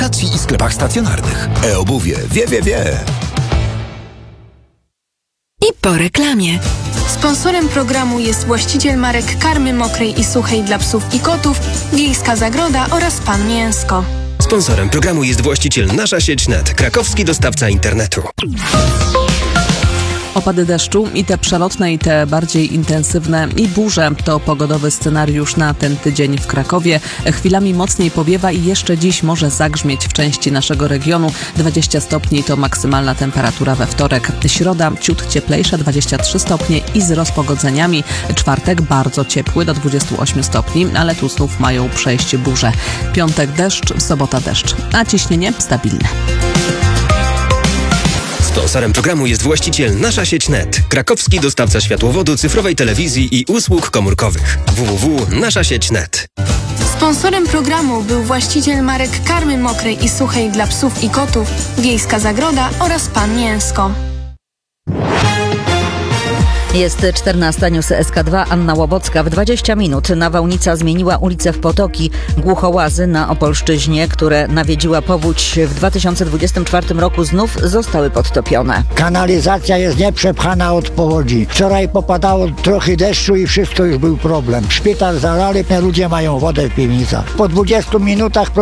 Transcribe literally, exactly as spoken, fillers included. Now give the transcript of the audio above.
stacji i sklepach stacjonarnych. E-obuwie wie, wie, wie. I po reklamie. Sponsorem programu jest właściciel marek karmy mokrej i suchej dla psów i kotów, Wiejska Zagroda oraz Pan Mięsko. Sponsorem programu jest właściciel Nasza Sieć Net, krakowski dostawca internetu. Opady deszczu i te przelotne, i te bardziej intensywne, i burze to pogodowy scenariusz na ten tydzień w Krakowie. Chwilami mocniej powiewa i jeszcze dziś może zagrzmieć w części naszego regionu. dwadzieścia stopni to maksymalna temperatura we wtorek. Środa ciut cieplejsza, dwadzieścia trzy stopnie i z rozpogodzeniami. Czwartek bardzo ciepły do dwudziestu ośmiu stopni, ale tu znów mają przejść burze. Piątek deszcz, sobota deszcz, a ciśnienie stabilne. Sponsorem programu jest właściciel Nasza Sieć Net, krakowski dostawca światłowodu, cyfrowej telewizji i usług komórkowych. w w w kropka nasza sieć kropka net. Sponsorem programu był właściciel marek karmy mokrej i suchej dla psów i kotów, Wiejska Zagroda oraz Pan Mięsko. Jest czternasta, newsy S K dwa, Anna Łobocka. W dwadzieścia minut nawałnica zmieniła ulicę w Potoki. Głuchołazy na Opolszczyźnie, które nawiedziła powódź w dwa tysiące dwudziestym czwartym roku, znów zostały podtopione. Kanalizacja jest nieprzepchana od powodzi. Wczoraj popadało trochę deszczu i wszystko już był problem. Szpital zalali, ludzie mają wodę w piwnicach. Po dwudziestu minutach